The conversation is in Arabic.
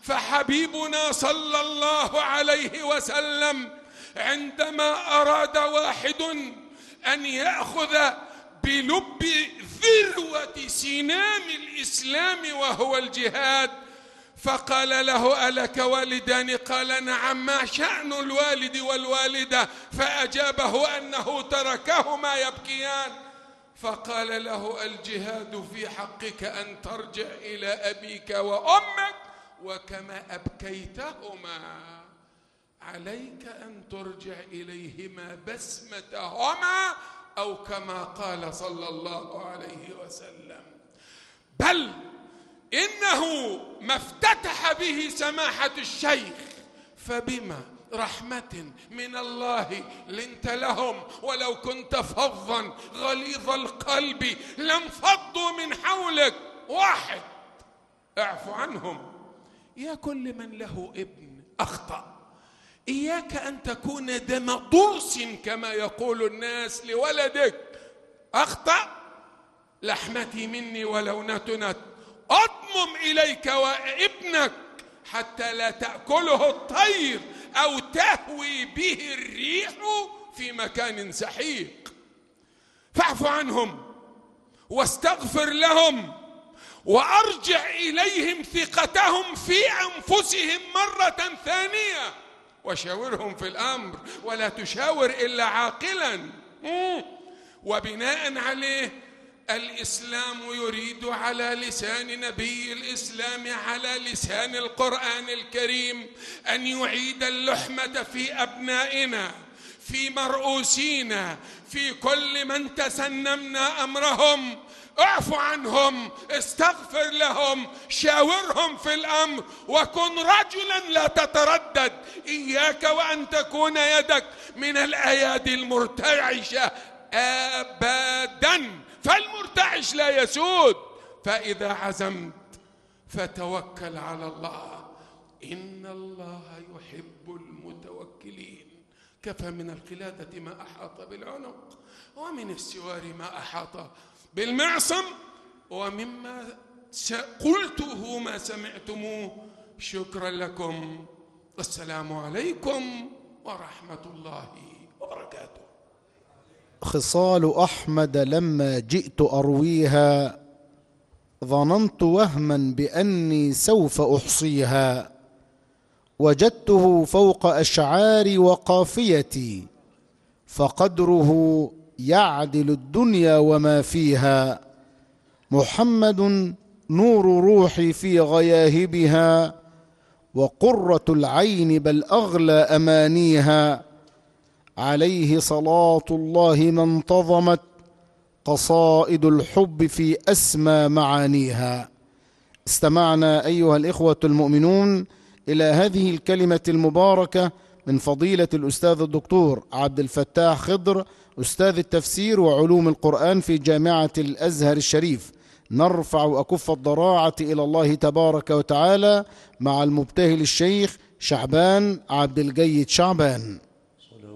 فحبيبنا صلى الله عليه وسلم عندما أراد واحد أن يأخذ بلب ذروة سنام الإسلام وهو الجهاد فقال له: ألك والدان؟ قال: نعم. ما شأن الوالد والوالدة؟ فأجابه أنه تركهما يبكيان. فقال له: الجهاد في حقك أن ترجع إلى أبيك وأمك، وكما أبكيتهما عليك أن ترجع إليهما بسمتهما، أو كما قال صلى الله عليه وسلم. بل إنه ما افتتح به سماحة الشيخ: فبما رحمة من الله لنت لهم ولو كنت فظا غليظ القلب لانفضوا من حولك. واحد: اعف عنهم. يا كل من له ابن أخطأ، إياك أن تكون دمضوس كما يقول الناس لولدك. أخطأ، لحمتي مني ولو نتنت، أضمم إليك وابنك حتى لا تأكله الطير أو تهوي به الريح في مكان سحيق. فاعف عنهم واستغفر لهم، وأرجع إليهم ثقتهم في أنفسهم مرة ثانية، وشاورهم في الأمر، ولا تشاور إلا عاقلا. وبناء عليه الإسلام يريد على لسان نبي الإسلام، على لسان القرآن الكريم، أن يعيد اللحمة في أبنائنا، في مرؤوسينا، في كل من تسنمنا أمرهم. اعف عنهم، استغفر لهم، شاورهم في الأمر، وكن رجلا لا تتردد. إياك وأن تكون يدك من الأيادي المرتعشة أبدا، فالمرتعش لا يسود. فإذا عزمت فتوكل على الله، إن الله يحب المتوكلين. كفى من القلادة ما أحاط بالعنق، ومن السوار ما أحاط بالمعصم، ومما قلته ما سمعتموه. شكرا لكم، والسلام عليكم ورحمة الله وبركاته. خصال أحمد لما جئت أرويها، ظننت وهما بأني سوف أحصيها، وجدته فوق أشعاري وقافيتي، فقدره يعدل الدنيا وما فيها. محمد نور روحي في غياهبها، وقرة العين بل أغلى أمانيها. عليه صلاة الله ما انتظمت قصائد الحب في أسمى معانيها. استمعنا أيها الإخوة المؤمنون إلى هذه الكلمة المباركة من فضيلة الأستاذ الدكتور عبد الفتاح خضر، أستاذ التفسير وعلوم القرآن في جامعة الأزهر الشريف. نرفع أكف الضراعة إلى الله تبارك وتعالى مع المبتهل الشيخ شعبان عبد الجيد شعبان.